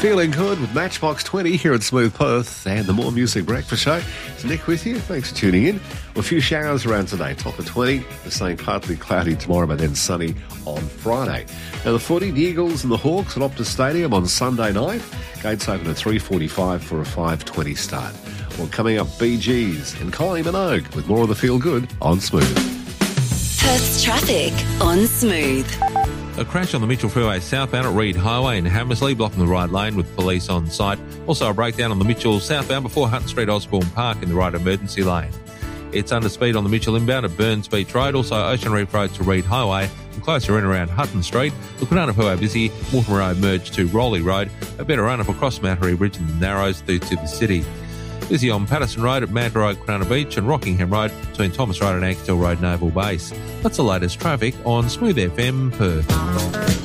Feeling good with Matchbox 20 here at Smooth Perth and the More Music Breakfast Show. It's Nick with you. Thanks for tuning in. A few showers around today. Top of 20. The same partly cloudy tomorrow, but then sunny on Friday. Now the footy, the Eagles and the Hawks at Optus Stadium on Sunday night. Gates open at 3:45 for a 5:20 start. Well, coming up, Bee Gees and Kylie Minogue with more of the Feel Good on Smooth. Perth's traffic on Smooth. A crash on the Mitchell Freeway southbound at Reed Highway in Hammersley, blocking the right lane with police on site. Also a breakdown on the Mitchell southbound before Hutton Street Osborne Park in the right emergency lane. It's under speed on the Mitchell inbound at Burns Beach Road, also Ocean Reef Road to Reed Highway, and closer in around Hutton Street. The Kwinana Freeway busy, Mortimer Road merged to Rowley Road, a better run-up across Mattery Bridge in the Narrows through to the city. Busy on Patterson Road at Manta Road, Kwinana Beach, and Rockingham Road between Thomas Road and Axtell Road, Naval Base. That's the latest traffic on Smooth FM Perth.